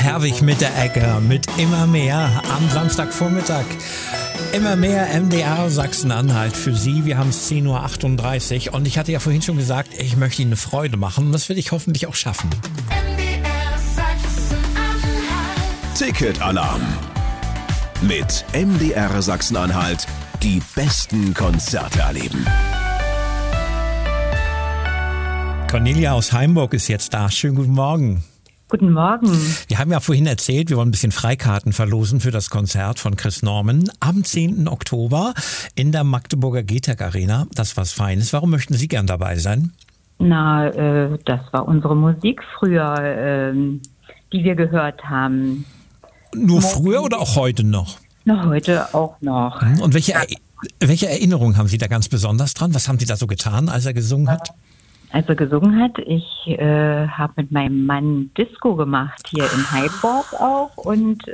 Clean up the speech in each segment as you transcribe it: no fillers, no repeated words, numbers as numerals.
Herwig mit der Ecke, mit immer mehr am Samstagvormittag. Immer mehr MDR Sachsen-Anhalt für Sie. Wir haben es 10.38 Uhr und ich hatte ja vorhin schon gesagt, ich möchte Ihnen eine Freude machen. Das will ich hoffentlich auch schaffen. MDR Sachsen-Anhalt. Ticketalarm. Mit MDR Sachsen-Anhalt die besten Konzerte erleben. Cornelia aus Heimburg ist jetzt da. Schönen guten Morgen. Guten Morgen. Wir haben ja vorhin erzählt, wir wollen ein bisschen Freikarten verlosen für das Konzert von Chris Norman am 10. Oktober in der Magdeburger GTEC Arena. Das ist was Feines. Warum möchten Sie gern dabei sein? Na, das war unsere Musik früher, die wir gehört haben. Nur früher oder auch heute noch? Na, heute auch noch. Und welche Erinnerungen haben Sie da ganz besonders dran? Was haben Sie da so getan, als er gesungen hat? Als er gesungen hat, ich habe mit meinem Mann Disco gemacht, hier in Heimburg auch. Und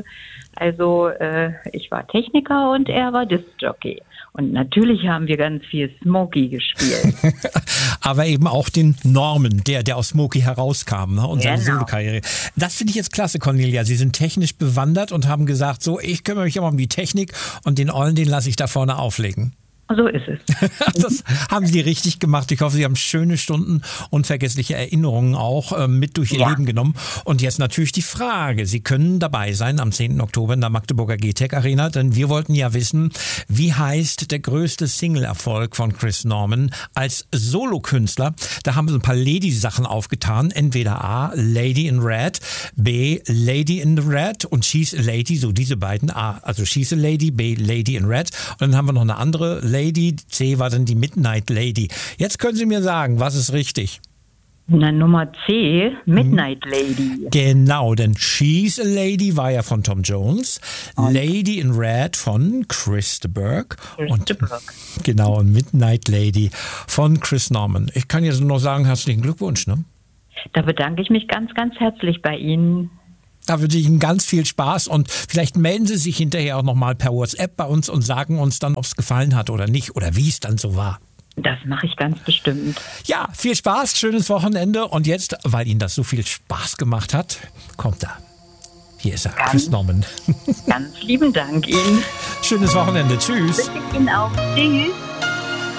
ich war Techniker und er war Disc-Jockey. Und natürlich haben wir ganz viel Smokey gespielt. Aber eben auch den Norman, der aus Smokey herauskam, ne? Und seine Genau. Solokarriere. Das finde ich jetzt klasse, Cornelia. Sie sind technisch bewandert und haben gesagt, so, ich kümmere mich aber um die Technik und den Ollen, den lasse ich da vorne auflegen. So ist es. Das haben Sie richtig gemacht. Ich hoffe, Sie haben schöne Stunden, unvergessliche Erinnerungen auch mit durch Ihr Leben genommen. Und jetzt natürlich die Frage. Sie können dabei sein am 10. Oktober in der Magdeburger GTEC Arena, denn wir wollten ja wissen, wie heißt der größte Single-Erfolg von Chris Norman als Solokünstler? Da haben Sie ein paar Lady-Sachen aufgetan. Entweder A, Lady in Red, B, Lady in the Red und She's a Lady, so diese beiden. A, also She's a Lady, B, Lady in Red. Und dann haben wir noch eine andere Lady, C war dann die Midnight Lady. Jetzt können Sie mir sagen, was ist richtig? Na, Nummer C, Midnight Lady. Genau, denn She's a Lady war ja von Tom Jones, Lady in Red von Chris de Burgh und genau, und Midnight Lady von Chris Norman. Ich kann jetzt nur noch sagen, herzlichen Glückwunsch, ne? Da bedanke ich mich ganz, ganz herzlich bei Ihnen. Da wünsche ich Ihnen ganz viel Spaß und vielleicht melden Sie sich hinterher auch nochmal per WhatsApp bei uns und sagen uns dann, ob es gefallen hat oder nicht oder wie es dann so war. Das mache ich ganz bestimmt. Ja, viel Spaß, schönes Wochenende und jetzt, weil Ihnen das so viel Spaß gemacht hat, kommt er. Hier ist er, Chris Norman. Ganz lieben Dank Ihnen. Schönes Wünsche Ihnen auch. Tschüss. Ihnen auch. Tschüss.